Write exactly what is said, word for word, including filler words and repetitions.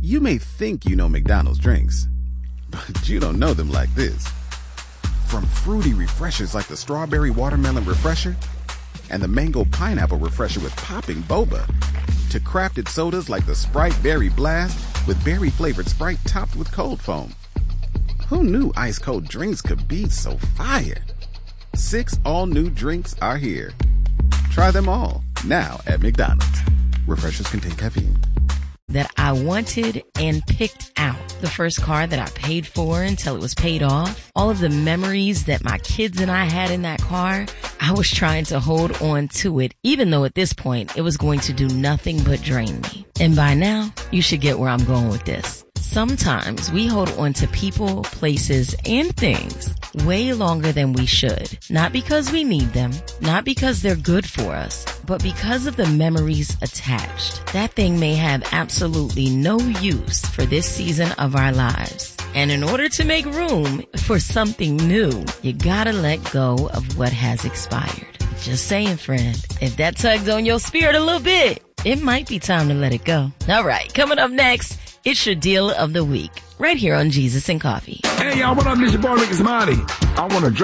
You may think you know McDonald's drinks, but you don't know them like this. From fruity refreshers like the Strawberry Watermelon Refresher and the Mango Pineapple Refresher with popping boba, to crafted sodas like the Sprite Berry Blast with berry-flavored Sprite topped with cold foam. Who knew ice-cold drinks could be so fire? Six all-new drinks are here. Try them all, now at McDonald's. Refreshers contain caffeine. That I wanted and picked out. The first car that I paid for until it was paid off. All of the memories that my kids and I had in that car. I was trying to hold on to it, even though at this point it was going to do nothing but drain me. And by now, you should get where I'm going with this. Sometimes we hold on to people, places, and things way longer than we should. Not because we need them, not because they're good for us, but because of the memories attached. That thing may have absolutely no use for this season of our lives. And in order to make room for something new, you gotta let go of what has expired. Just saying, friend, if that tugs on your spirit a little bit, it might be time to let it go. All right, coming up next, it's your deal of the week, right here on Jesus and Coffee. Hey, y'all, what up? This your boy, Ricky Smiley. I want to drop